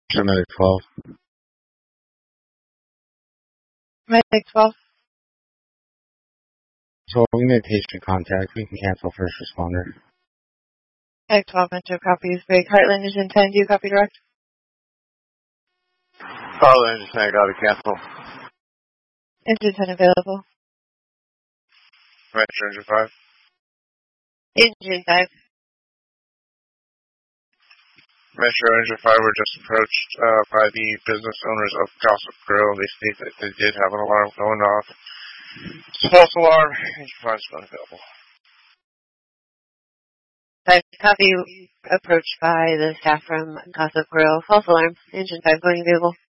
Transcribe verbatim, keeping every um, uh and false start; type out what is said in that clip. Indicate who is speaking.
Speaker 1: Medic twelve.
Speaker 2: Medic twelve.
Speaker 1: So we made patient contact. We can cancel first responder.
Speaker 2: Medic twelve, enter copies. Break Heartland Engine ten, do you copy direct?
Speaker 3: Oh, Engine ten, got to cancel.
Speaker 2: Engine ten available.
Speaker 3: Metro Engine five.
Speaker 2: Engine five.
Speaker 3: Metro Engine five were just approached uh, by the business owners of Gossip Grill. They state that they did have an alarm going off. It's a false alarm. Engine five is unavailable.
Speaker 2: Five copy, approached by the staff from Gossip Grill. False alarm. Engine five going available.